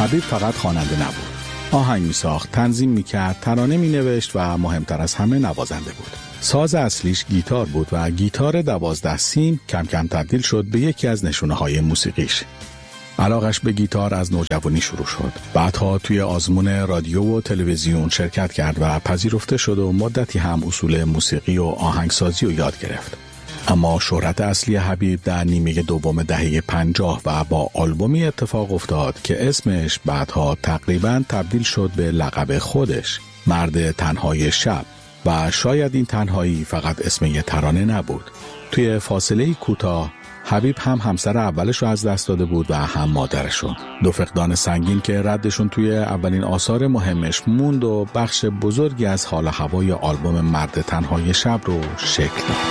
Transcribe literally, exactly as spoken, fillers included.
حبیب فقط خواننده نبود. آهنگ می‌ساخت، تنظیم می‌کرد، ترانه می‌نوشت و مهمتر از همه نوازنده بود. ساز اصلیش گیتار بود و گیتار دوازده سیم کم کم تبدیل شد به یکی از نشونه‌های موسیقیش. علاقش به گیتار از نوجوانی شروع شد. بعدها توی آزمون رادیو و تلویزیون شرکت کرد و پذیرفته شد و مدتی هم اصول موسیقی و آهنگسازی رو یاد گرفت. اما شهرت اصلی حبیب در نیمه دوم دهه پنجاه و با آلبومی اتفاق افتاد که اسمش بعدها تقریباً تبدیل شد به لقب خودش، مرد تنهای شب. و شاید این تنهایی فقط اسم یه ترانه نبود. توی فاصله کوتاه حبیب هم همسر اولش رو از دست داده بود و هم مادرشو. دو فقدان سنگین که ردشون توی اولین آثار مهمش موند و بخش بزرگی از حال و هوای آلبوم مرد تنهای شب رو شکل داد.